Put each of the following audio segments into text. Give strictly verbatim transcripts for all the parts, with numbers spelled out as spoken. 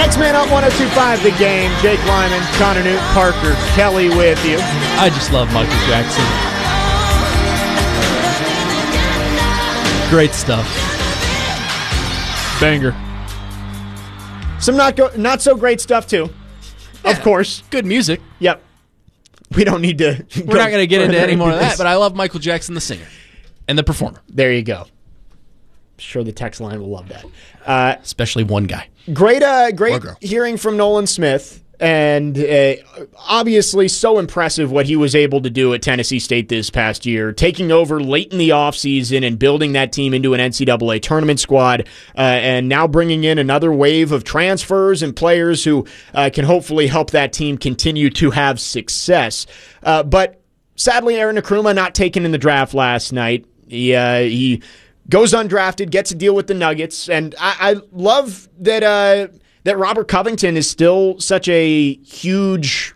Next man up, one oh two point five The Game. Jake Lyman, Connor Newton, Parker Kelly with you. I just love Michael Jackson. Great stuff. Banger. Some not go- not so great stuff too. Yeah, of course. Good music. Yep. We don't need to. We're not going to get into any more of that, this. but I love Michael Jackson, the singer and the performer. There you go. I'm sure the text line will love that. Uh, Especially one guy. Great, uh, great hearing from Nolan Smith, and uh, obviously so impressive what he was able to do at Tennessee State this past year, taking over late in the offseason and building that team into an N C double A tournament squad, uh, and now bringing in another wave of transfers and players who uh, can hopefully help that team continue to have success. Uh, but sadly, Aaron Nkrumah not taken in the draft last night. He, uh, he goes undrafted, gets a deal with the Nuggets, and I, I love that uh, that Robert Covington is still such a huge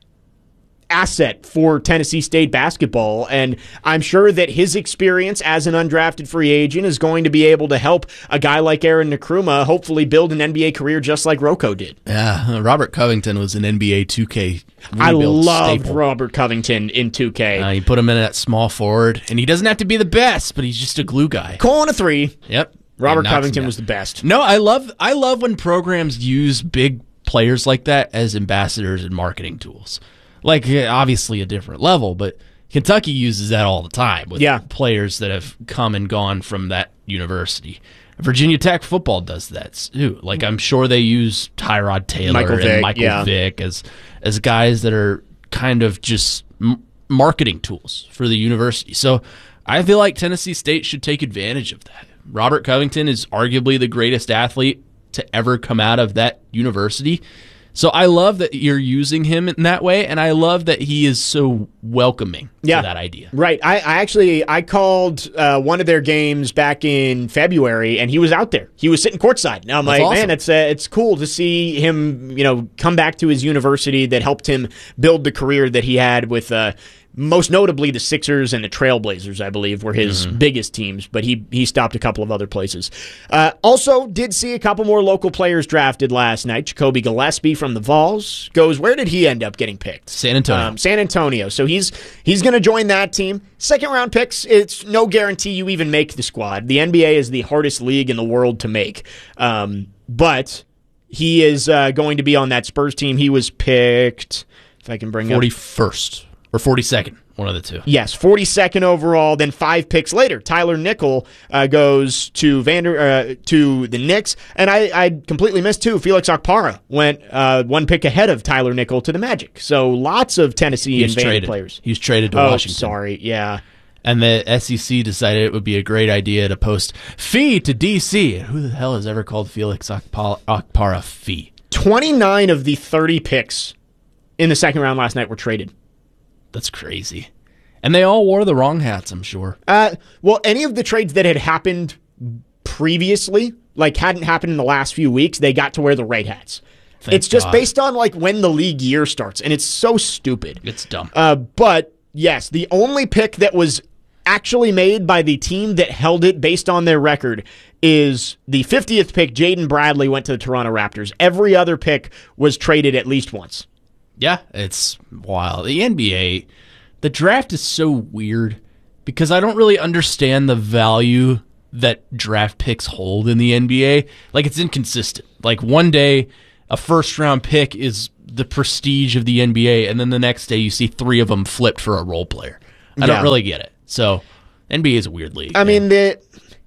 asset for Tennessee State basketball, and I'm sure that his experience as an undrafted free agent is going to be able to help a guy like Aaron Nkrumah hopefully build an N B A career just like Rocco did. Yeah, Robert Covington was an N B A two K I loved staple. Robert Covington in two K. Uh, you put him in that small forward, and he doesn't have to be the best, but he's just a glue guy. Calling a three. Yep. Robert Covington was the best. No, I love I love when programs use big players like that as ambassadors and marketing tools. Like, obviously a different level, but Kentucky uses that all the time with yeah. players that have come and gone from that university. Virginia Tech football does that too. Like, I'm sure they use Tyrod Taylor Michael and Vick, Michael yeah. Vick as as guys that are kind of just m- marketing tools for the university. So I feel like Tennessee State should take advantage of that. Robert Covington is arguably the greatest athlete to ever come out of that university. So I love that you're using him in that way, and I love that he is so welcoming yeah. to that idea. Right. I, I actually I called uh, one of their games back in February, and he was out there. He was sitting courtside. Now I'm That's like, awesome. man, it's uh, it's cool to see him, you know, come back to his university that helped him build the career that he had with. Uh, Most notably, the Sixers and the Trailblazers, I believe, were his Mm-hmm. biggest teams, but he he stopped a couple of other places. Uh, also, did see a couple more local players drafted last night. Jacoby Gillespie from the Vols goes, where did he end up getting picked? San Antonio. Um, San Antonio. So he's he's going to join that team. Second round picks, it's no guarantee you even make the squad. The N B A is the hardest league in the world to make. Um, but he is uh, going to be on that Spurs team. He was picked, if I can bring up. forty-first. Or forty-second, one of the two. Yes, forty-second overall. Then five picks later, Tyler Nickel uh, goes to Vander uh, to the Knicks, and I, I completely missed too. Felix Okpara went uh, one pick ahead of Tyler Nickel to the Magic. So lots of Tennessee He was and Vandy traded. players. He was traded to oh, Washington. sorry, yeah. And the S E C decided it would be a great idea to post fee to D C. Who the hell has ever called Felix Okpara, Okpara fee? twenty-nine of the thirty picks in the second round last night were traded. That's crazy. And they all wore the wrong hats, I'm sure. Uh, well, any of the trades that had happened previously, like hadn't happened in the last few weeks, they got to wear the right hats. Thank it's just God. based on like when the league year starts, and it's so stupid. It's dumb. Uh, but yes, the only pick that was actually made by the team that held it based on their record is the fiftieth pick. Jaden Bradley went to the Toronto Raptors. Every other pick was traded at least once. Yeah, it's wild. The N B A, the draft is so weird because I don't really understand the value that draft picks hold in the N B A. Like, it's inconsistent. Like, one day, a first-round pick is the prestige of the N B A, and then the next day you see three of them flipped for a role player. I Yeah. don't really get it. So, N B A is a weird league. I man. mean, the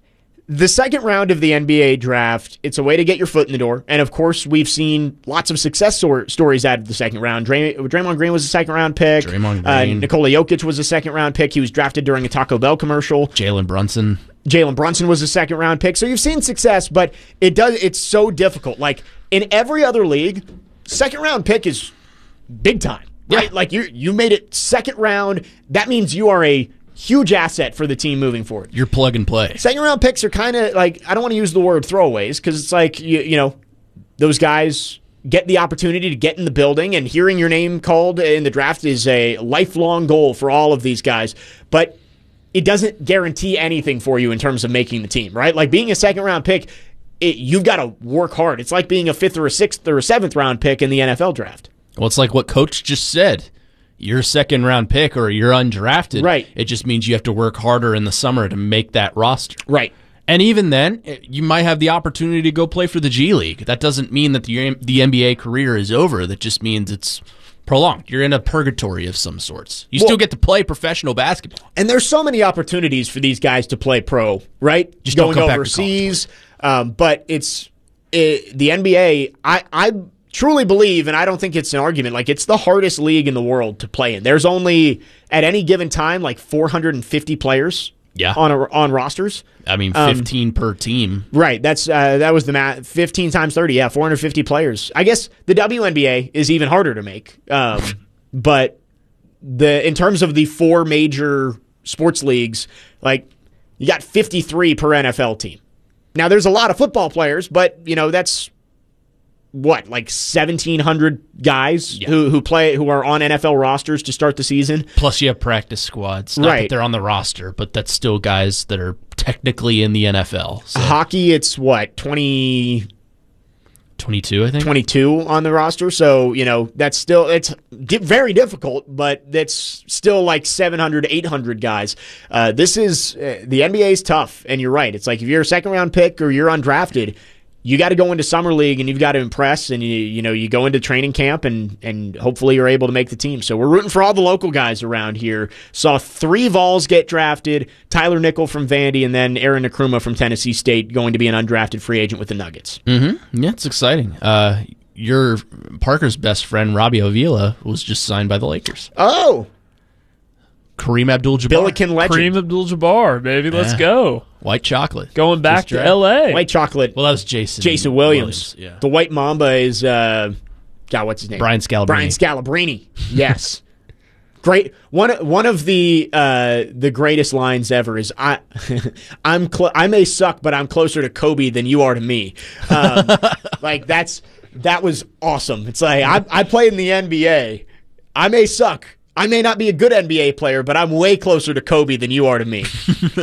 the second round of the N B A draft, it's a way to get your foot in the door. And, of course, we've seen lots of success stor- stories out of the second round. Dray- Draymond Green was a second-round pick. Draymond Uh, Green. Nikola Jokic was a second-round pick. He was drafted during a Taco Bell commercial. Jalen Brunson. Jalen Brunson was a second-round pick. So you've seen success, but it does. It's so difficult. Like, in every other league, second-round pick is big time. Right? Yeah. Like, you you made it second round. That means you are a huge asset for the team moving forward. You're plug and play. Second round picks are kind of like, I don't want to use the word throwaways because it's like, you, you know, those guys get the opportunity to get in the building, and hearing your name called in the draft is a lifelong goal for all of these guys. But it doesn't guarantee anything for you in terms of making the team, right? Like, being a second round pick it, you've got to work hard. It's like being a fifth or a sixth or a seventh round pick in the N F L draft. Well, it's like what Coach just said. You're a second round pick or you're undrafted. Right. It just means you have to work harder in the summer to make that roster. Right. And even then, you might have the opportunity to go play for the G League. That doesn't mean that the the N B A career is over. That just means it's prolonged. You're in a purgatory of some sorts. You well, still get to play professional basketball. And there's so many opportunities for these guys to play pro, right? Just going don't come overseas. Um, but it's it, the N B A. I, I truly believe, and I don't think it's an argument, like it's the hardest league in the world to play in. There's only, at any given time, like four hundred fifty players yeah. on a, on rosters. I mean, fifteen um, per team. Right. That's uh, that was the math. fifteen times thirty. Yeah, four hundred fifty players. I guess the W N B A is even harder to make. Um, but the in terms of the four major sports leagues, like you got fifty-three per N F L team. Now there's a lot of football players, but you know that's what, like seventeen hundred guys yeah. who who play who are on N F L rosters to start the season. Plus you have practice squads. Not right. that they're on the roster, but that's still guys that are technically in the N F L. So. Hockey, it's what, twenty twenty-two, I think. twenty-two on the roster. So, you know, that's still, it's di- very difficult, but that's still like seven hundred, eight hundred guys. Uh, this is, uh, the N B A is tough, and you're right. It's like if you're a second round pick or you're undrafted, you got to go into summer league and you've got to impress, and you you know you go into training camp and and hopefully you're able to make the team. So we're rooting for all the local guys around here. Saw three Vols get drafted: Tyler Nickel from Vandy, and then Aaron Nkrumah from Tennessee State, going to be an undrafted free agent with the Nuggets. Mm-hmm. Yeah, it's exciting. Uh, your Parker's best friend Robbie Avila was just signed by the Lakers. Oh. Kareem Abdul-Jabbar. Billiken legend. Kareem Abdul-Jabbar, baby. Let's yeah. go. White chocolate. Going back to L A. White chocolate. Well, that was Jason. Jason Williams. Williams. Yeah. The White Mamba is, uh, God, what's his name? Brian Scalabrine. Brian Scalabrine. Yes. Great. One one of the uh, the greatest lines ever is I I'm cl- I may suck, but I'm closer to Kobe than you are to me. Um, like that's that was awesome. It's like I I played in the N B A. I may suck. I may not be a good N B A player, but I'm way closer to Kobe than you are to me.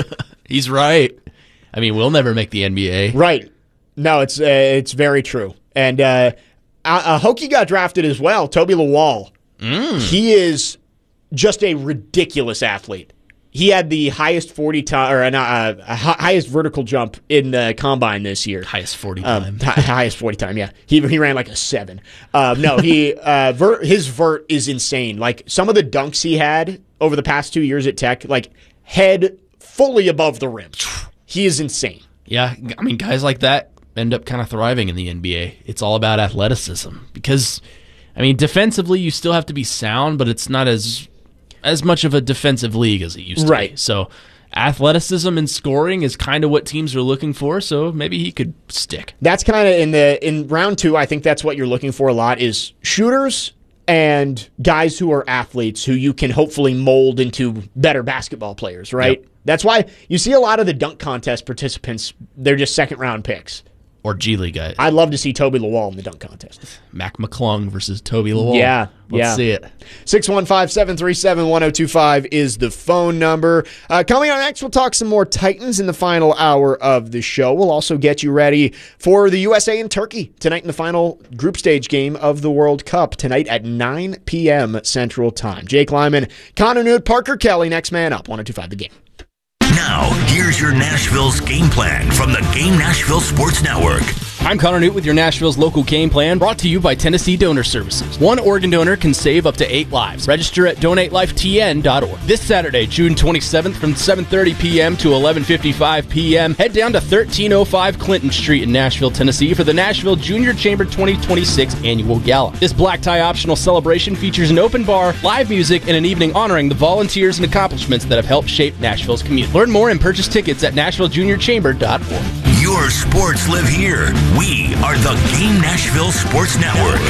He's right. I mean, we'll never make the N B A. Right. No, it's uh, it's very true. And uh, uh, Hokie got drafted as well. Toby Lawal. Mm. He is just a ridiculous athlete. He had the highest forty time or uh, uh, highest vertical jump in the combine this year. Highest forty um, time. H- highest forty time. Yeah, he he ran like a seven. Um, no, he uh, vert, his vert is insane. Like some of the dunks he had over the past two years at Tech, like head fully above the rim. He is insane. Yeah, I mean, guys like that end up kind of thriving in the N B A. It's all about athleticism because, I mean, defensively you still have to be sound, but it's not as as much of a defensive league as it used to right. be. So athleticism and scoring is kind of what teams are looking for, so maybe he could stick. That's kind of in the in round two, I think that's what you're looking for a lot is shooters and guys who are athletes who you can hopefully mold into better basketball players, right? Yep. That's why you see a lot of the dunk contest participants, they're just second round picks. Or G League guys. I'd love to see Toby Lawal in the dunk contest. Mac McClung versus Toby Lawal. Yeah, Let's yeah. see it. six one five, seven three seven, one oh two five is the phone number. Uh, coming on next, we'll talk some more Titans in the final hour of the show. We'll also get you ready for the U S A and Turkey tonight in the final group stage game of the World Cup tonight at nine p.m. Central Time. Jake Lyman, Connor Newt, Parker Kelly, next man up, one oh two five The Game. Now, here's your Nashville's game plan from the Game Nashville Sports Network. I'm Connor Newt with your Nashville's local game plan, brought to you by Tennessee Donor Services. One organ donor can save up to eight lives. Register at donate life t n dot org. This Saturday, June twenty-seventh, from seven thirty p.m. to eleven fifty-five p.m., head down to thirteen oh five Clinton Street in Nashville, Tennessee for the Nashville Junior Chamber twenty twenty-six Annual Gala. This black tie optional celebration features an open bar, live music, and an evening honoring the volunteers and accomplishments that have helped shape Nashville's community. Learn more and purchase tickets at nashville junior chamber dot org. Your sports live here. We are the Game Nashville Sports Network.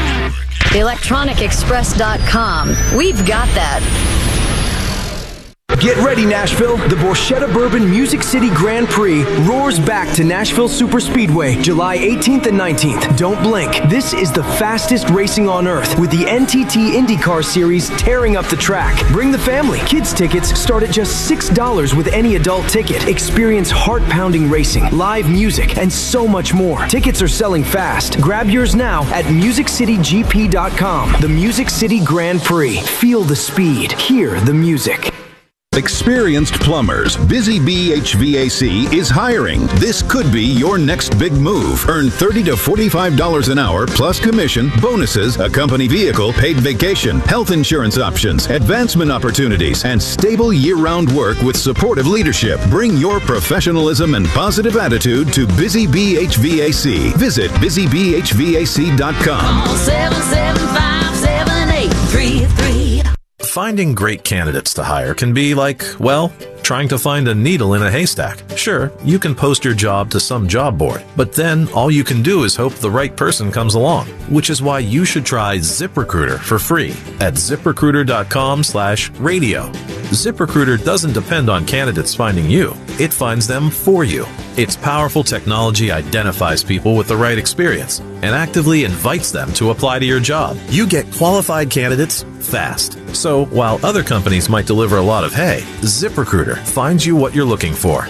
electronic express dot com. We've got that. Get ready, Nashville. The Borchetta Bourbon Music City Grand Prix roars back to Nashville Superspeedway July eighteenth and nineteenth. Don't blink. This is the fastest racing on earth with the N T T IndyCar Series tearing up the track. Bring the family. Kids tickets start at just six dollars with any adult ticket. Experience heart-pounding racing, live music, and so much more. Tickets are selling fast. Grab yours now at music city g p dot com. The Music City Grand Prix. Feel the speed. Hear the music. Experienced plumbers. Busy Bee H V A C is hiring. This could be your next big move. Earn thirty to forty-five dollars an hour plus commission, bonuses, a company vehicle, paid vacation, health insurance options, advancement opportunities, and stable year-round work with supportive leadership. Bring your professionalism and positive attitude to Busy Bee H V A C. Visit busy bee h v a c dot com. Call seven seven five, seven eight three three. Finding great candidates to hire can be like, well, trying to find a needle in a haystack. Sure, you can post your job to some job board, but then all you can do is hope the right person comes along, which is why you should try ZipRecruiter for free at zip recruiter dot com slash radio. ZipRecruiter doesn't depend on candidates finding you. It finds them for you. Its powerful technology identifies people with the right experience and actively invites them to apply to your job. You get qualified candidates fast. So while other companies might deliver a lot of hay, ZipRecruiter finds you what you're looking for.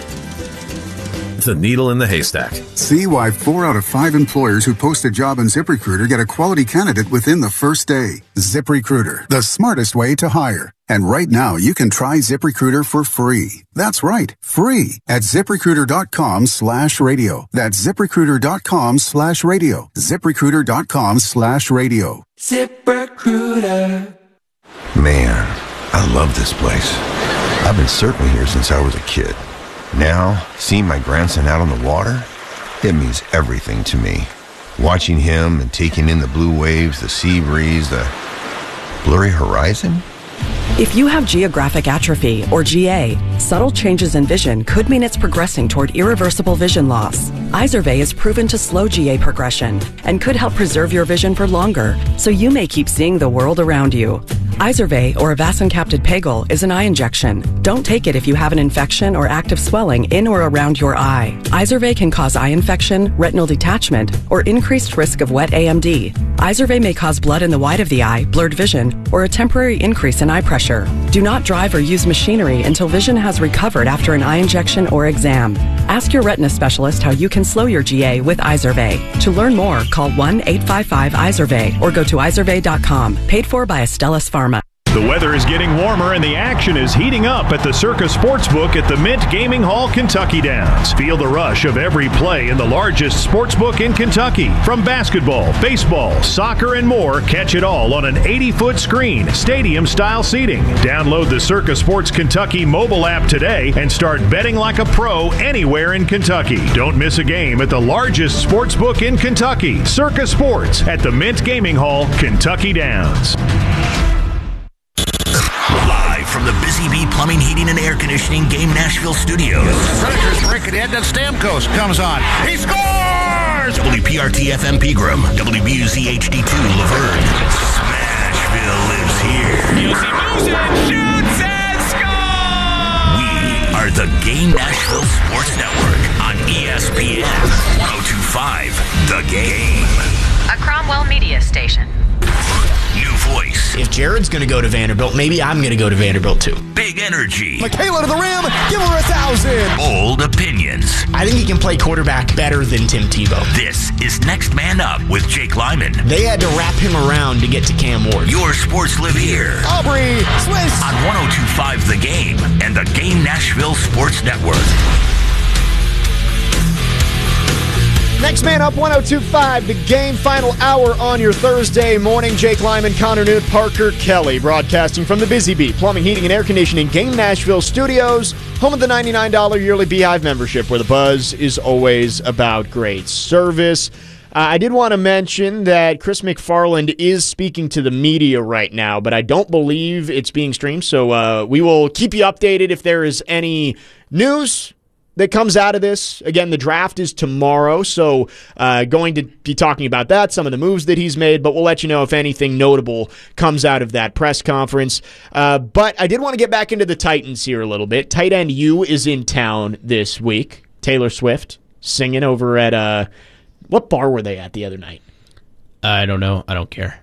The needle in the haystack. See why four out of five employers who post a job on ZipRecruiter get a quality candidate within the first day. ZipRecruiter, the smartest way to hire. And right now, you can try ZipRecruiter for free. That's right, free at ZipRecruiter.com slash radio. That's ZipRecruiter.com slash radio. ZipRecruiter.com slash radio. ZipRecruiter. Man, I love this place. I've been surfing here since I was a kid. Now, seeing my grandson out on the water, it means everything to me. Watching him and taking in the blue waves, the sea breeze, the blurry horizon. If you have geographic atrophy, or G A, subtle changes in vision could mean it's progressing toward irreversible vision loss. Izervay is proven to slow G A progression and could help preserve your vision for longer, so you may keep seeing the world around you. Izervay, or avacincaptad pegol, is an eye injection. Don't take it if you have an infection or active swelling in or around your eye. Izervay can cause eye infection, retinal detachment, or increased risk of wet A M D. Izervay may cause blood in the white of the eye, blurred vision, or a temporary increase in eye pressure. Do not drive or use machinery until vision has recovered after an eye injection or exam. Ask your retina specialist how you can slow your G A with Izervay. To learn more, call one eight five five Izervay or go to izervay dot com. Paid for by Astellas Pharma. The weather is getting warmer and the action is heating up at the Circa Sportsbook at the Mint Gaming Hall, Kentucky Downs. Feel the rush of every play in the largest sportsbook in Kentucky. From basketball, baseball, soccer, and more, catch it all on an eighty-foot screen, stadium-style seating. Download the Circa Sports Kentucky mobile app today and start betting like a pro anywhere in Kentucky. Don't miss a game at the largest sportsbook in Kentucky, Circa Sports at the Mint Gaming Hall, Kentucky Downs. From the Busy Bee Plumbing, Heating, and Air Conditioning Game Nashville studios. Predators break it ahead, then Stamkos comes on. He scores! W P R T F M Pegram, W B U Z H D two Laverne. Smashville lives here. Music moves and shoots and scores! We are the Game Nashville Sports Network on E S P N one oh two point five The Game. A Cromwell media station. New voice. If Jared's going to go to Vanderbilt, maybe I'm going to go to Vanderbilt too. Big energy. Michaela to the rim. Give her a thousand. Bold opinions. I think he can play quarterback better than Tim Tebow. This is Next Man Up with Jake Lyman. They had to wrap him around to get to Cam Ward. Your sports live here. Aubrey Swiss. On one oh two point five The Game and the Game Nashville Sports Network. Next Man Up, one oh two point five, The Game, final hour on your Thursday morning. Jake Lyman, Connor Newt, Parker Kelly, broadcasting from the Busy Bee Plumbing, Heating, and Air Conditioning Game Nashville studios, home of the ninety-nine dollars yearly Beehive membership, where the buzz is always about great service. Uh, I did want to mention that Chris McFarland is speaking to the media right now, but I don't believe it's being streamed, so uh, we will keep you updated if there is any news. that comes out of this. Again, the draft is tomorrow, so uh, going to be talking about that, some of the moves that he's made, but we'll let you know if anything notable comes out of that press conference. Uh, but I did want to get back into the Titans here a little bit. Tight end U is in town this week. Taylor Swift singing over at, uh, what bar were they at the other night? I don't know. I don't care.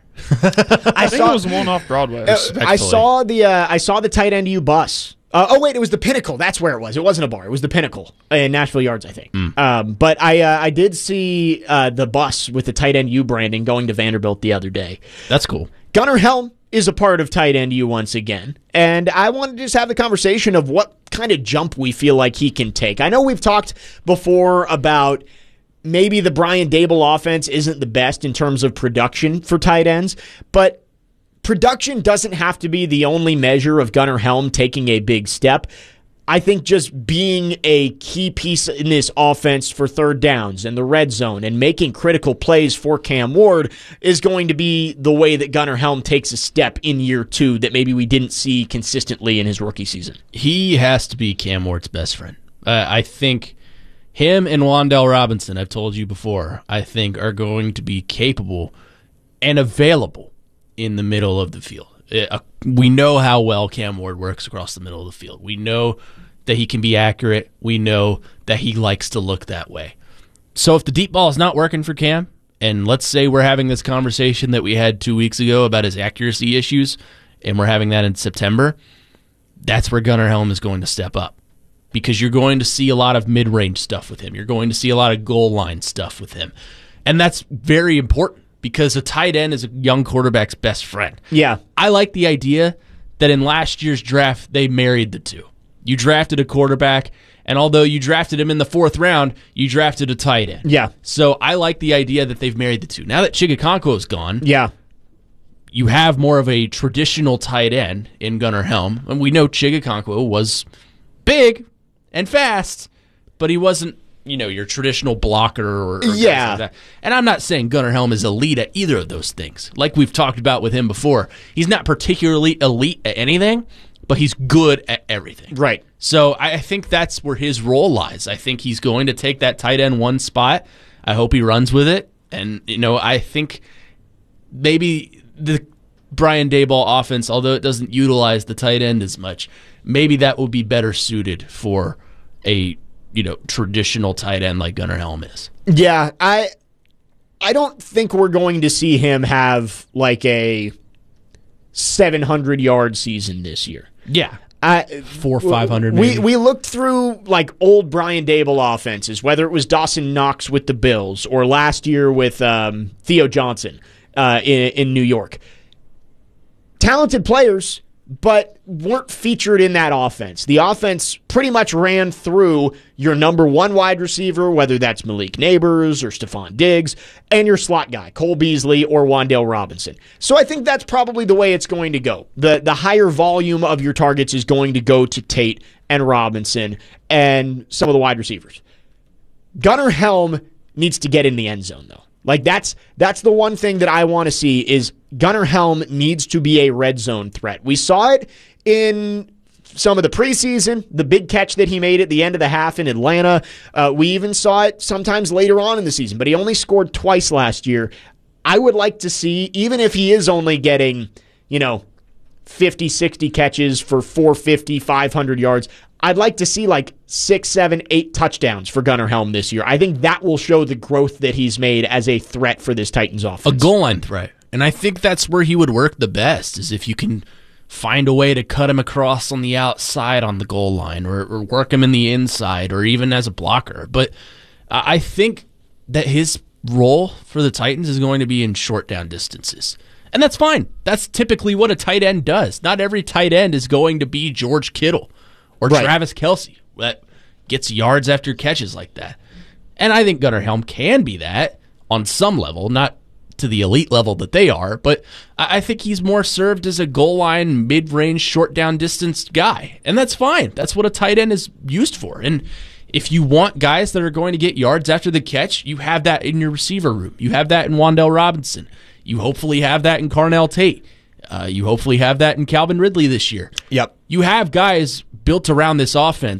I, I think saw, it was one off Broadway. Uh, I saw the uh, I saw the Tight End U bus. Uh, oh, wait, it was the Pinnacle. That's where it was. It wasn't a bar. It was the Pinnacle in Nashville Yards, I think. Mm. Um, but I uh, I did see uh, the bus with the Tight End U branding going to Vanderbilt the other day. That's cool. Gunnar Helm is a part of Tight End U once again. And I wanted to just have the conversation of what kind of jump we feel like he can take. I know we've talked before about maybe the Brian Daboll offense isn't the best in terms of production for tight ends, but production doesn't have to be the only measure of Gunnar Helm taking a big step. I think just being a key piece in this offense for third downs and the red zone and making critical plays for Cam Ward is going to be the way that Gunnar Helm takes a step in year two that maybe we didn't see consistently in his rookie season. He has to be Cam Ward's best friend. Uh, I think him and Wan'Dale Robinson, I've told you before, I think are going to be capable and available in the middle of the field. Uh, we know how well Cam Ward works across the middle of the field. We know that he can be accurate. We know that he likes to look that way. So if the deep ball is not working for Cam, and let's say we're having this conversation that we had two weeks ago about his accuracy issues, and we're having that in September, that's where Gunnar Helm is going to step up. Because you're going to see a lot of mid-range stuff with him. You're going to see a lot of goal line stuff with him. And that's very important because a tight end is a young quarterback's best friend. Yeah. I like the idea that in last year's draft, they married the two. You drafted a quarterback, and although you drafted him in the fourth round, you drafted a tight end. Yeah. So I like the idea that they've married the two. Now that Chigakonkwo is gone, yeah, you have more of a traditional tight end in Gunnar Helm. And we know Chigakonkwo was big and fast, but he wasn't, you know, your traditional blocker or, or yeah. like that. And I'm not saying Gunnar Helm is elite at either of those things. Like we've talked about with him before, he's not particularly elite at anything, but he's good at everything. Right. So I think that's where his role lies. I think he's going to take that tight end one spot. I hope he runs with it. And, you know, I think maybe the Brian Daboll offense, although it doesn't utilize the tight end as much, maybe that would be better suited for a, you know, traditional tight end like Gunnar Helm is. Yeah, I I don't think we're going to see him have like a seven hundred yard season this year. Yeah. I, Four, five hundred. We we looked through like old Brian Daboll offenses, whether it was Dawson Knox with the Bills or last year with um, Theo Johnson uh, in, in New York. Talented players, but weren't featured in that offense. The offense pretty much ran through your number one wide receiver, whether that's Malik Neighbors or Stephon Diggs, and your slot guy, Cole Beasley or Wan'Dale Robinson. So I think that's probably the way it's going to go. The, the higher volume of your targets is going to go to Tate and Robinson and some of the wide receivers. Gunnar Helm needs to get in the end zone, though. Like, that's that's the one thing that I want to see is Gunnar Helm needs to be a red zone threat. We saw it in some of the preseason, the big catch that he made at the end of the half in Atlanta. Uh, we even saw it sometimes later on in the season, but he only scored twice last year. I would like to see, even if he is only getting, you know, fifty, sixty catches for four fifty, five hundred yards, I'd like to see like six, seven, eight touchdowns for Gunnar Helm this year. I think that will show the growth that he's made as a threat for this Titans offense. A goal line threat. And I think that's where he would work the best, is if you can find a way to cut him across on the outside on the goal line or, or work him in the inside or even as a blocker. But I think that his role for the Titans is going to be in short down distances. And that's fine. That's typically what a tight end does. Not every tight end is going to be George Kittle or right. Travis Kelce that gets yards after catches like that. And I think Gunnar Helm can be that on some level, not to the elite level that they are, but I think he's more served as a goal line, mid-range, short down distance guy. And that's fine. That's what a tight end is used for. And if you want guys that are going to get yards after the catch, you have that in your receiver room. You have that in Wan'Dale Robinson. You hopefully have that in Carnell Tate. Uh, you hopefully have that in Calvin Ridley this year. Yep. You have guys built around this offense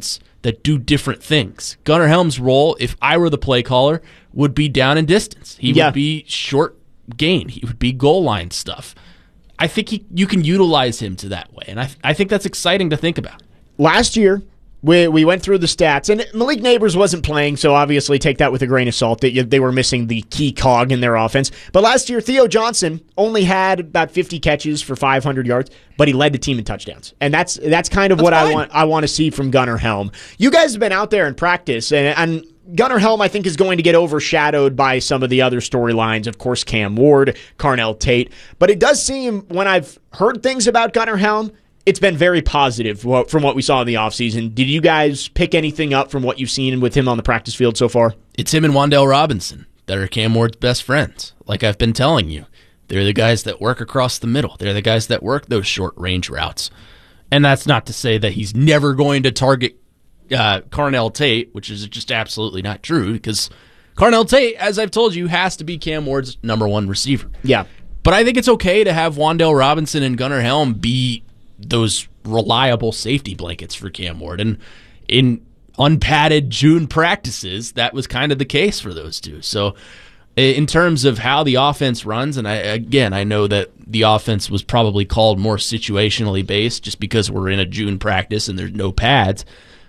that do different things. Gunnar Helm's role, if I were the play caller, would be down and distance. He yeah. would be short gain. He would be goal line stuff. I think he, you can utilize him to that way, and I, I think that's exciting to think about. Last year, we we went through the stats, and Malik Neighbors wasn't playing, so obviously take that with a grain of salt. They, they were missing the key cog in their offense. But last year, Theo Johnson only had about fifty catches for five hundred yards, but he led the team in touchdowns. And that's that's kind of that's what fine. I want I want to see from Gunnar Helm. You guys have been out there in practice, and, and Gunnar Helm, I think, is going to get overshadowed by some of the other storylines. Of course, Cam Ward, Carnell Tate. But it does seem, when I've heard things about Gunnar Helm, it's been very positive from what we saw in the offseason. Did you guys pick anything up from what you've seen with him on the practice field so far? It's him and Wan'Dale Robinson that are Cam Ward's best friends. Like I've been telling you, they're the guys that work across the middle. They're the guys that work those short-range routes. And that's not to say that he's never going to target uh, Carnell Tate, which is just absolutely not true, because Carnell Tate, as I've told you, has to be Cam Ward's number one receiver. Yeah. But I think it's okay to have Wan'Dale Robinson and Gunnar Helm be those reliable safety blankets for Cam Ward. And in unpadded June practices, that was kind of the case for those two. So in terms of how the offense runs, and I, again, I know that the offense was probably called more situationally based just because we're in a June practice and there's no pads.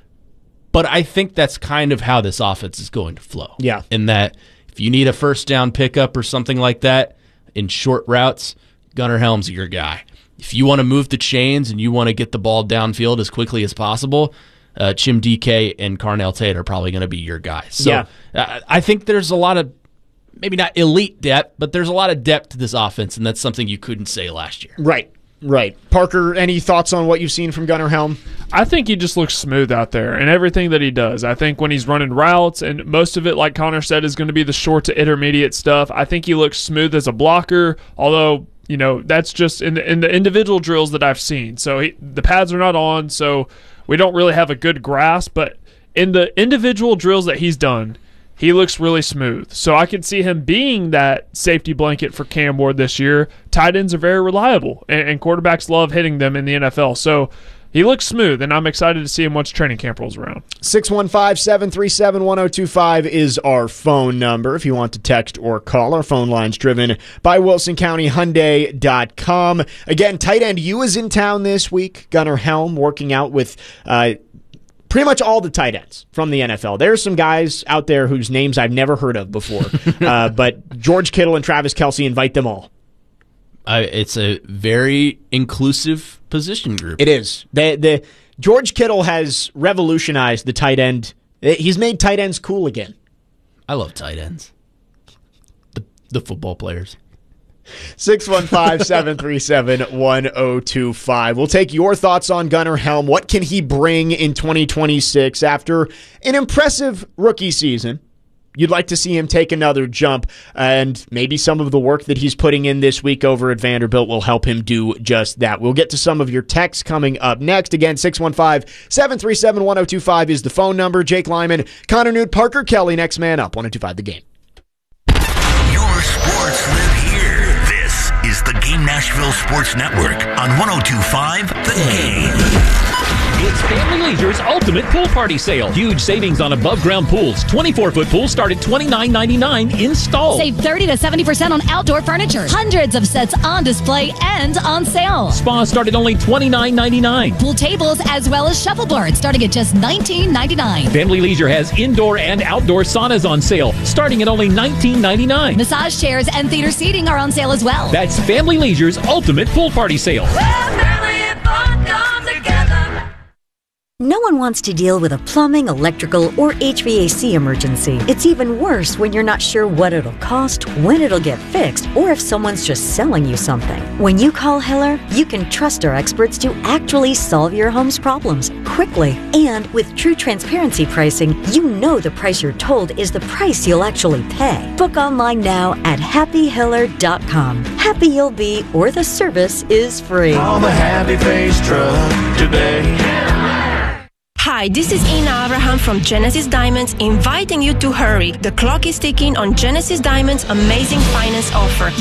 But I think that's kind of how this offense is going to flow. Yeah. In that if you need a first down pickup or something like that in short routes, Gunnar Helm's your guy. If you want to move the chains and you want to get the ball downfield as quickly as possible, uh, Chim D K and Carnell Tate are probably going to be your guys. So yeah. uh, I think there's a lot of, maybe not elite depth, but there's a lot of depth to this offense, and that's something you couldn't say last year. Right, right. Parker, any thoughts on what you've seen from Gunnar Helm? I think he just looks smooth out there in everything that he does. I think when he's running routes, and most of it, like Connor said, is going to be the short to intermediate stuff, I think he looks smooth as a blocker, although you know, that's just in the, in the individual drills that I've seen. So he, the pads are not on, so we don't really have a good grasp. But in the individual drills that he's done, he looks really smooth. So I can see him being that safety blanket for Cam Ward this year. Tight ends are very reliable, and, and quarterbacks love hitting them in the N F L. So he looks smooth, and I'm excited to see him once training camp rolls around. six one five, seven three seven, one oh two five is our phone number if you want to text or call. Our phone line's driven by Wilson County Hyundai dot com. Again, tight end U is in town this week. Gunnar Helm working out with uh, pretty much all the tight ends from the N F L. There's some guys out there whose names I've never heard of before, uh, but George Kittle and Travis Kelce invite them all. Uh, it's a very inclusive position group. It is. The, the George Kittle has revolutionized the tight end. He's made tight ends cool again. I love tight ends. The the football players. six one five, seven three seven, one oh two five. We'll take your thoughts on Gunnar Helm. What can he bring in twenty twenty-six after an impressive rookie season? You'd like to see him take another jump, and maybe some of the work that he's putting in this week over at Vanderbilt will help him do just that. We'll get to some of your texts coming up next. Again, six one five, seven three seven, one oh two five is the phone number. Jake Lyman, Connor Newt, Parker Kelly, next man up, one oh two five The Game. Your sports live here. This is the Game Nashville Sports Network on one oh two five The Game. It's Family Leisure's Ultimate Pool Party Sale. Huge savings on above-ground pools. twenty-four foot pools start at twenty-nine ninety-nine installed. Save thirty to seventy percent on outdoor furniture. Hundreds of sets on display and on sale. Spas start at only twenty-nine ninety-nine. Pool tables as well as shuffleboards starting at just nineteen ninety-nine. Family Leisure has indoor and outdoor saunas on sale starting at only nineteen ninety-nine. Massage chairs and theater seating are on sale as well. That's Family Leisure's Ultimate Pool Party Sale. Well, family and fun come together. No one wants to deal with a plumbing, electrical, or H V A C emergency. It's even worse when you're not sure what it'll cost, when it'll get fixed, or if someone's just selling you something. When you call Hiller, you can trust our experts to actually solve your home's problems quickly. And with true transparency pricing, you know the price you're told is the price you'll actually pay. Book online now at happy hiller dot com. Happy you'll be, or the service is free. Call the Happy Face Truck today. Hi, this is Ina Abraham from Genesis Diamonds, inviting you to hurry. The clock is ticking on Genesis Diamonds' amazing finance offer.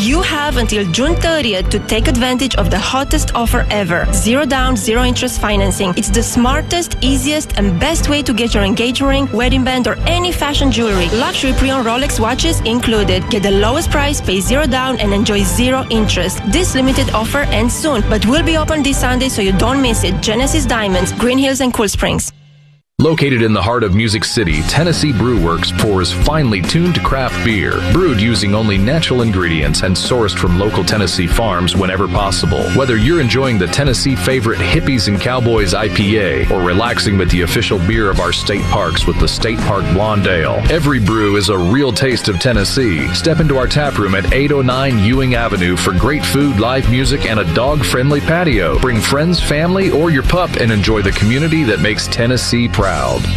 You have until June thirtieth to take advantage of the hottest offer ever. Zero down, zero interest financing. It's the smartest, easiest, and best way to get your engagement ring, wedding band, or any fashion jewelry. Luxury pre-owned Rolex watches included. Get the lowest price, pay zero down, and enjoy zero interest. This limited offer ends soon, but will be open this Sunday so you don't miss it. Genesis Diamonds, Green Hills, and Cool Springs. Located in the heart of Music City, Tennessee Brew Works pours finely tuned craft beer, brewed using only natural ingredients and sourced from local Tennessee farms whenever possible. Whether you're enjoying the Tennessee favorite Hippies and Cowboys I P A or relaxing with the official beer of our state parks with the State Park Blonde Ale, every brew is a real taste of Tennessee. Step into our tap room at eight oh nine Ewing Avenue for great food, live music, and a dog-friendly patio. Bring friends, family, or your pup and enjoy the community that makes Tennessee proud.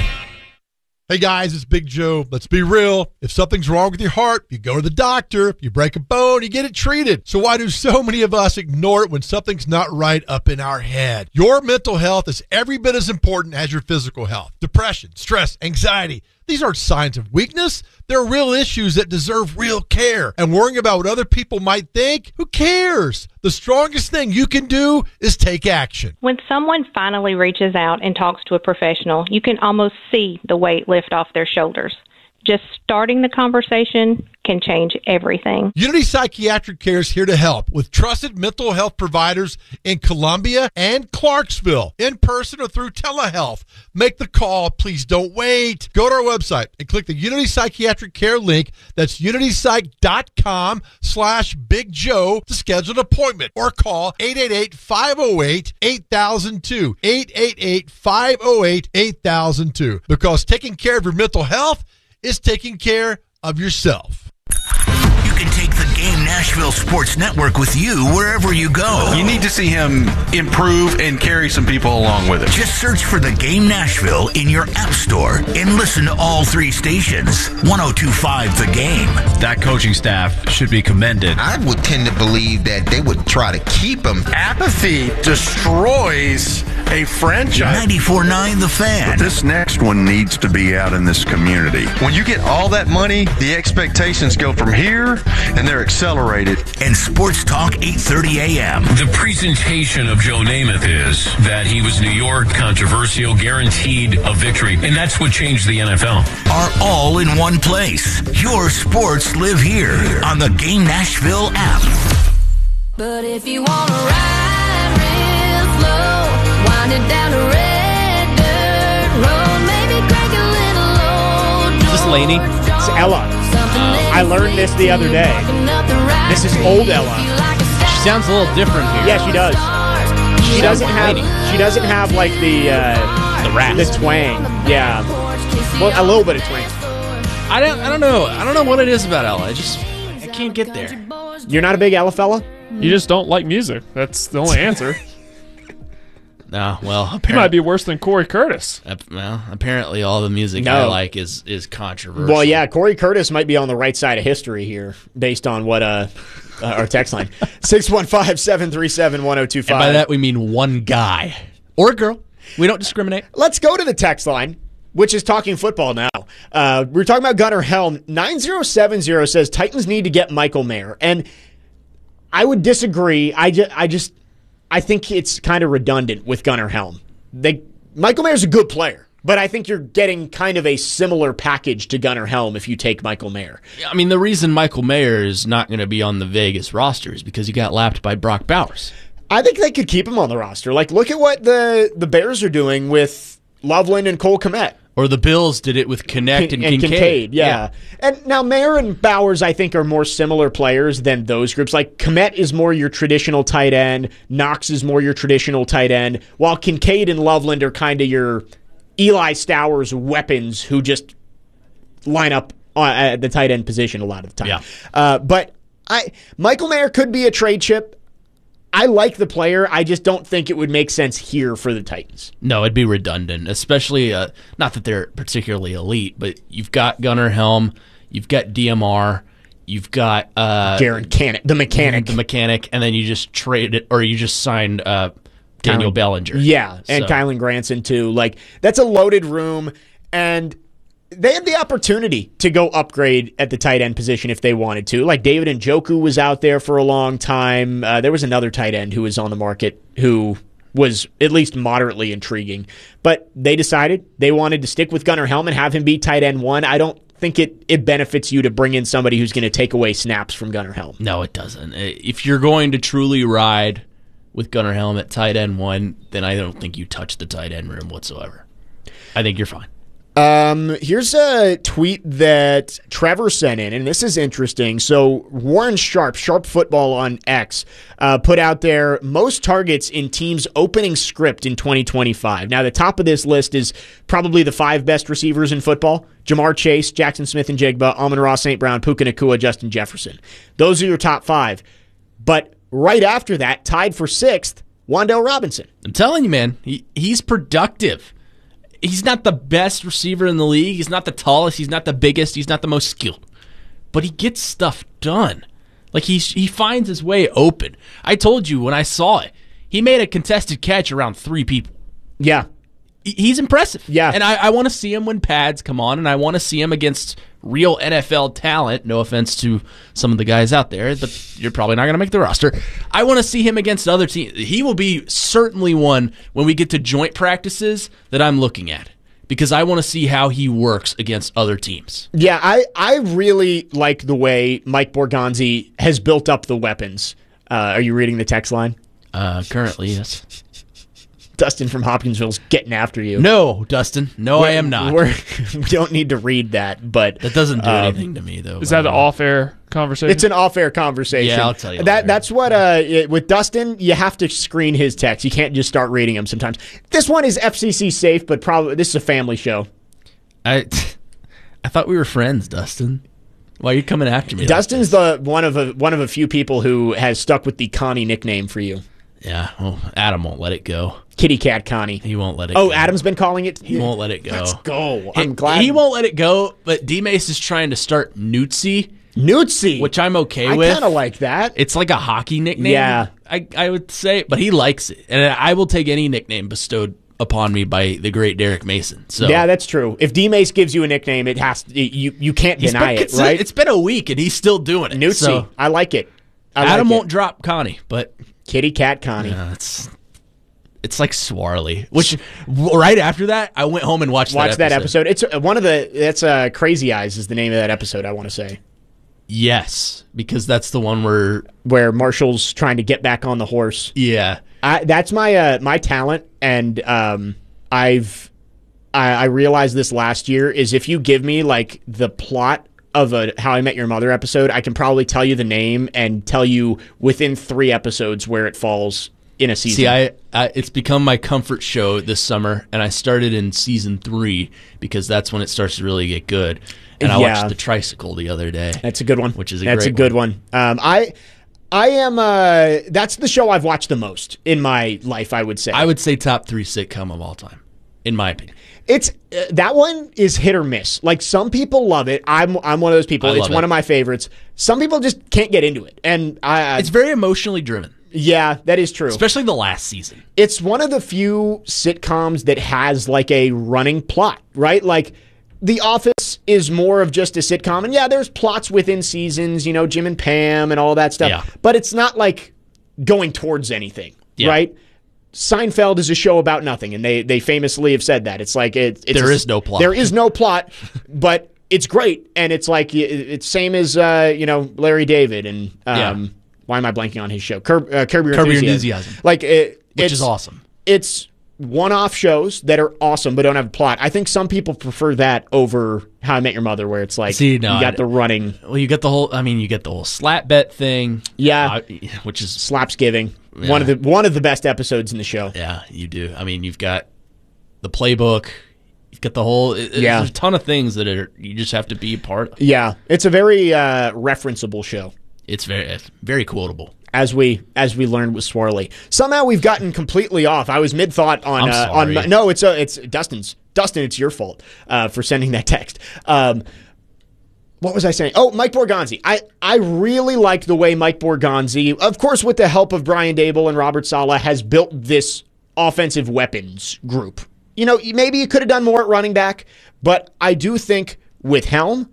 Hey guys, it's Big Joe. Let's be real. If something's wrong with your heart, you go to the doctor. You break a bone, you get it treated. So why do so many of us ignore it when something's not right up in our head? Your mental health is every bit as important as your physical health. Depression, stress, anxiety. These aren't signs of weakness. They're real issues that deserve real care. And worrying about what other people might think, who cares? The strongest thing you can do is take action. When someone finally reaches out and talks to a professional, you can almost see the weight lift off their shoulders. Just starting the conversation can change everything. Unity Psychiatric Care is here to help with trusted mental health providers in Columbia and Clarksville, in person or through telehealth. Make the call. Please don't wait. Go to our website and click the Unity Psychiatric Care link. That's unitypsych.com slash Big Joe to schedule an appointment or call eight eight eight, five oh eight, eight thousand two. eight eight eight, five oh eight, eight thousand two. Because taking care of your mental health is taking care of yourself. You can take the Game Nashville Sports Network with you wherever you go. You need to see him improve and carry some people along with him. Just search for the Game Nashville in your app store and listen to all three stations. one oh two point five The Game. That coaching staff should be commended. I would tend to believe that they would try to keep him. Apathy destroys a franchise. ninety-four point nine The Fan. But this next one needs to be out in this community. When you get all that money, the expectations go from here, and they're accelerated. And Sports Talk eight thirty a.m. The presentation of Joe Namath is that he was New York, controversial, guaranteed a victory, and that's what changed the N F L. Are all in one place. Your sports live here on the Game Nashville app. But if you want to ride real slow, wind it down a red dirt road, maybe crack a little low. Is this Lainey? It's Ella. Uh, I learned this the other day. This is old Ella. She sounds a little different here. Yeah, she does. She doesn't have. She doesn't have like the uh, the rap, the twang. Yeah, well, a little bit of twang. I don't. I don't know. I don't know what it is about Ella. I just I can't get there. You're not a big Ella fella? You just don't like music. That's the only answer. No, well, you might be worse than Corey Curtis. Uh, well, apparently all the music no. I like is is controversial. Well, yeah, Corey Curtis might be on the right side of history here, based on what uh, uh our text line six one five, seven three seven, one oh two five. And by that we mean one guy or girl. We don't discriminate. Let's go to the text line, which is talking football now. Uh, we're talking about Gunnar Helm. nine zero seven zero says Titans need to get Michael Mayer, and I would disagree. I just, I just. I think it's kind of redundant with Gunnar Helm. They, Michael Mayer's a good player, but I think you're getting kind of a similar package to Gunnar Helm if you take Michael Mayer. I mean, the reason Michael Mayer is not going to be on the Vegas roster is because he got lapped by Brock Bowers. I think they could keep him on the roster. Like, look at what the, the Bears are doing with Loveland and Cole Kmet. Or the Bills did it with Connect and, and Kincaid. Kincaid yeah. yeah. And now Mayer and Bowers, I think, are more similar players than those groups. Like Kmet is more your traditional tight end. Knox is more your traditional tight end. While Kincaid and Loveland are kind of your Eli Stowers weapons who just line up at the tight end position a lot of the time. Yeah. Uh, but I Michael Mayer could be a trade chip. I like the player. I just don't think it would make sense here for the Titans. No, it'd be redundant, especially uh, not that they're particularly elite, but you've got Gunnar Helm, you've got D M R, you've got uh, Darren Cannick, the mechanic, the mechanic, and then you just traded or you just signed uh, Daniel Kylan, Bellinger. Yeah, and so. Kylan Granson too. Like that's a loaded room, and they had the opportunity to go upgrade at the tight end position if they wanted to. Like David Njoku was out there for a long time. Uh, there was another tight end who was on the market who was at least moderately intriguing. But they decided they wanted to stick with Gunnar Helm and have him be tight end one. I don't think it, it benefits you to bring in somebody who's going to take away snaps from Gunnar Helm. No, it doesn't. If you're going to truly ride with Gunnar Helm at tight end one, then I don't think you touch the tight end room whatsoever. I think you're fine. Um, here's a tweet that Trevor sent in, and this is interesting. So Warren Sharp, Sharp Football on X, uh, put out there most targets in teams' opening script in twenty twenty-five. Now, the top of this list is probably the five best receivers in football: Jamar Chase, Jackson Smith and Jigba, Amon-Ra Saint Brown, Puka Nacua, Justin Jefferson. Those are your top five. But right after that, tied for sixth, Wan'Dale Robinson. I'm telling you, man, he, he's productive. He's not the best receiver in the league. He's not the tallest. He's not the biggest. He's not the most skilled. But he gets stuff done. Like, he, he finds his way open. I told you when I saw it, he made a contested catch around three people. Yeah. He's impressive. Yeah. And I, I want to see him when pads come on, and I want to see him against real N F L talent. No offense to some of the guys out there, but you're probably not going to make the roster. I want to see him against other teams. He will be certainly one when we get to joint practices that I'm looking at, because I want to see how he works against other teams. Yeah, I, I really like the way Mike Borgonzi has built up the weapons. Uh, are you reading the text line? Uh, currently, yes. Dustin from Hopkinsville's getting after you. No, Dustin. No, we're, I am not. We're, we don't need to read that, but that doesn't do um, anything to me, though. Is that an off-air conversation? It's an off-air conversation. Yeah, I'll tell you. That that's what uh, it, with Dustin, you have to screen his text. You can't just start reading them sometimes. This one is F C C safe, but probably this is a family show. I I thought we were friends, Dustin. Why are you coming after me? Dustin's like the one of a one of a few people who has stuck with the Connie nickname for you. Yeah, well, Adam won't let it go. Kitty Cat Connie. He won't let it oh, go. Oh, Adam's been calling it? He won't let it go. Let's go. I'm he, glad. He won't let it go, but D-Mace is trying to start Newtsy. Newtsy? Which I'm okay I with. I kind of like that. It's like a hockey nickname. Yeah. I, I would say, but he likes it. And I will take any nickname bestowed upon me by the great Derek Mason. So yeah, that's true. If D-Mace gives you a nickname, it has to, you you can't he's deny been, it, right? It's been a week and he's still doing it. Newtsy. So I like it. I Adam like won't it. drop Connie, but Kitty Cat Connie. Yeah, it's it's like Swarley. Which right after that, I went home and watched Watch that episode. that episode. It's one of the that's uh, Crazy Eyes is the name of that episode. I want to say. Yes, because that's the one where where Marshall's trying to get back on the horse. Yeah, I, that's my uh, my talent, and um, I've I, I realized this last year is if you give me like the plot of a How I Met Your Mother episode, I can probably tell you the name and tell you within three episodes where it falls in a season. See, I, I it's become my comfort show this summer, and I started in season three because that's when it starts to really get good. And I yeah. watched The Tricycle the other day. That's a good one. Which is a that's great a good one. one. Um, I I am. Uh, that's the show I've watched the most in my life. I would say. I would say top three sitcom of all time, in my opinion. It's uh, that one is hit or miss. Like some people love it. I'm I'm one of those people. I It's love one it. of my favorites. Some people just can't get into it, and I. I it's very emotionally driven. Yeah, that is true. Especially the last season. It's one of the few sitcoms that has like a running plot, right? Like The Office is more of just a sitcom. And yeah, there's plots within seasons, you know, Jim and Pam and all that stuff. Yeah. But it's not like going towards anything, Yeah. right? Seinfeld is a show about nothing, and they they famously have said that. It's like it, it's There a- is no plot. There is no plot, but it's great, and it's like it- it's same as uh, you know Larry David and um, Yeah. why am I blanking on his show? Curb, uh, Curb Your Curb Your Enthusiasm. Enthusiasm. Like it, Which it's, is awesome. It's one-off shows that are awesome but don't have a plot. I think some people prefer that over How I Met Your Mother, where it's like See, no, you got I- the running. Well, you get the whole. I mean, you get the whole slap bet thing. Yeah, uh, which is Slapsgiving. Yeah. One of the one of the best episodes in the show. Yeah, you do. I mean, you've got the playbook. You've got the whole. It, Yeah. there's a ton of things that are you just have to be a part of. Yeah, it's a very uh, referenceable show. It's very it's very quotable. As we as we learned with Swarley. Somehow we've gotten completely off. I was mid thought on I'm uh, sorry. on no, it's uh, it's Dustin's Dustin. It's your fault uh, for sending that text. Um, what was I saying? Oh, Mike Borgonzi. I I really like the way Mike Borgonzi, of course, with the help of Brian Dable and Robert Saleh, has built this offensive weapons group. you know, maybe you could have done more at running back, but I do think with Helm,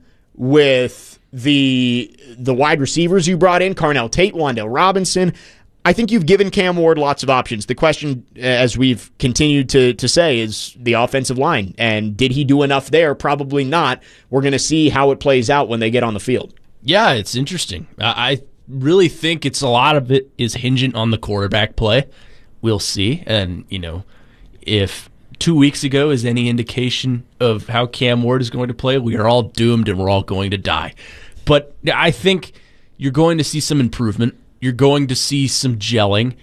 with the the wide receivers you brought in, Carnell Tate, Wan'Dale Robinson, I think you've given Cam Ward lots of options. The question, as we've continued to, to say, is the offensive line. And did he do enough there? Probably not. We're going to see how it plays out when they get on the field. Yeah, it's interesting. I really think it's a lot of it is hinging on the quarterback play. We'll see. And, you know, if two weeks ago is any indication of how Cam Ward is going to play, we are all doomed and we're all going to die. But I think you're going to see some improvement. You're going to see some gelling.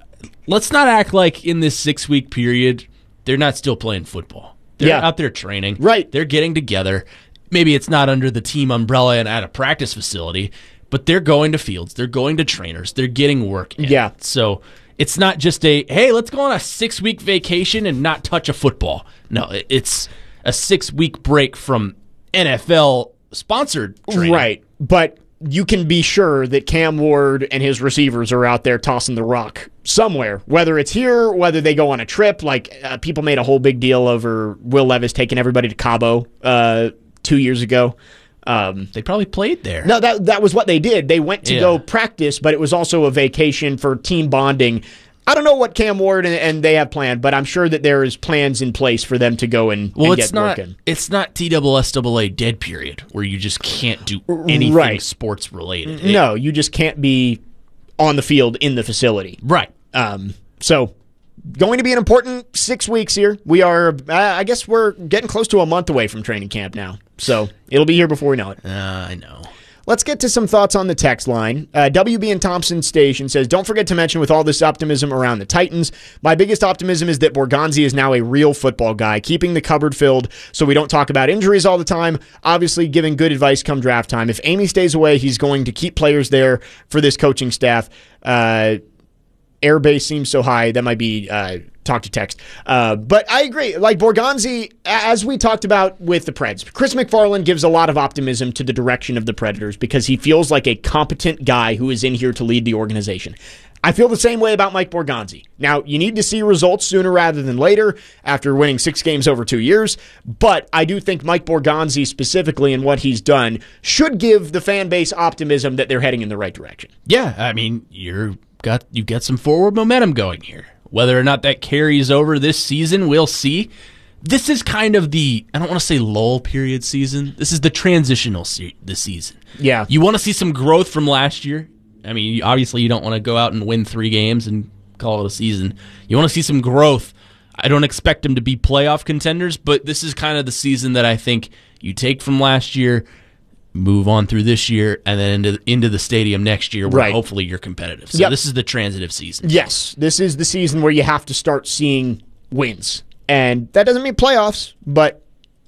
Let's not act like in this six-week period they're not still playing football. They're yeah. out there training. Right. They're getting together. Maybe it's not under the team umbrella and at a practice facility, but they're going to fields. They're going to trainers. They're getting work in. Yeah. So it's not just a, hey, let's go on a six-week vacation and not touch a football. No, it's a six-week break from N F L-sponsored training. Right. But you can be sure that Cam Ward and his receivers are out there tossing the rock somewhere, whether it's here, whether they go on a trip. Like uh, people made a whole big deal over Will Levis taking everybody to Cabo uh, two years ago. Um, they probably played there. No, that that was what they did. They went to yeah. go practice, but it was also a vacation for team bonding. I don't know what Cam Ward and, and they have planned, but I'm sure that there is plans in place for them to go and, well, and it's get not, working. It's not T S S A dead period where you just can't do anything right. sports related. No, you just can't be on the field in the facility. Right. Um, so going to be an important six weeks here. We are, uh, I guess we're getting close to a month away from training camp now. So it'll be here before we know it. Uh, I know. Let's get to some thoughts on the text line. Uh, W B and Thompson Station says, don't forget to mention with all this optimism around the Titans, my biggest optimism is that Borgonzi is now a real football guy, keeping the cupboard filled so we don't talk about injuries all the time, obviously giving good advice come draft time. If Amy stays away, he's going to keep players there for this coaching staff. Uh, Airbase seems so high. That might be uh, talk to text. Uh, but I agree. Like Borgonzi, as we talked about with the Preds, Chris McFarland gives a lot of optimism to the direction of the Predators because he feels like a competent guy who is in here to lead the organization. I feel the same way about Mike Borgonzi. Now, you need to see results sooner rather than later after winning six games over two years, but I do think Mike Borgonzi specifically and what he's done should give the fan base optimism that they're heading in the right direction. Yeah, I mean, you're got you get some forward momentum going here. Whether or not that carries over this season, we'll see. This is kind of the, I don't want to say lull period season. This is the transitional se- the season. Yeah. You want to see some growth from last year. I mean, obviously you don't want to go out and win three games and call it a season. You want to see some growth. I don't expect them to be playoff contenders, but this is kind of the season that I think you take from last year, move on through this year, and then into into the stadium next year where right. hopefully you're competitive. So yep. this is the transitive season. Yes, this is the season where you have to start seeing wins. And that doesn't mean playoffs, but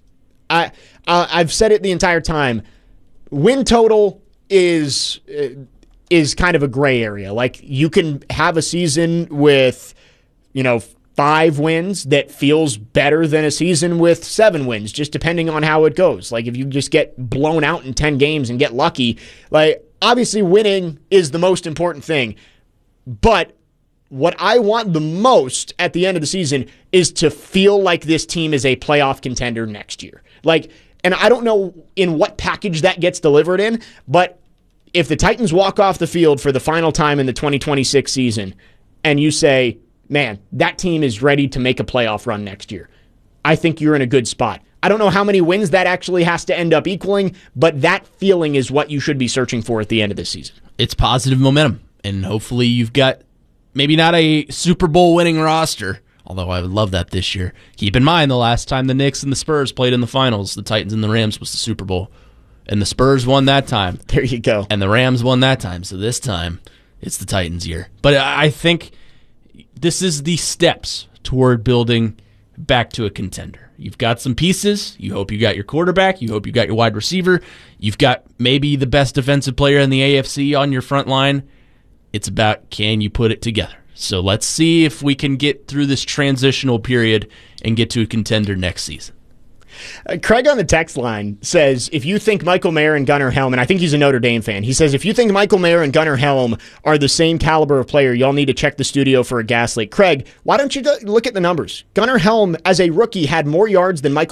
I, uh, I've said it the entire time. Win total is uh, is kind of a gray area. Like, you can have a season with, you know, five wins that feels better than a season with seven wins, just depending on how it goes. Like, if you just get blown out in ten games and get lucky, like, obviously winning is the most important thing. But what I want the most at the end of the season is to feel like this team is a playoff contender next year. Like, and I don't know in what package that gets delivered in, but if the Titans walk off the field for the final time in the twenty twenty-six season and you say, man, that team is ready to make a playoff run next year, I think you're in a good spot. I don't know how many wins that actually has to end up equaling, but that feeling is what you should be searching for at the end of this season. It's positive momentum, and hopefully you've got maybe not a Super Bowl winning roster, although I would love that this year. Keep in mind, the last time the Knicks and the Spurs played in the finals, the Titans and the Rams was the Super Bowl, and the Spurs won that time. There you go. And the Rams won that time, so this time it's the Titans' year. But I think this is the steps toward building back to a contender. You've got some pieces. You hope you got your quarterback. You hope you got your wide receiver. You've got maybe the best defensive player in the A F C on your front line. It's about, can you put it together? So let's see if we can get through this transitional period and get to a contender next season. Uh, Craig on the text line says, if you think Michael Mayer and Gunnar Helm, and I think he's a Notre Dame fan, he says, if you think Michael Mayer and Gunnar Helm are the same caliber of player, y'all need to check the studio for a gas leak. Craig, why don't you look at the numbers? Gunnar Helm, as a rookie, had more yards than Michael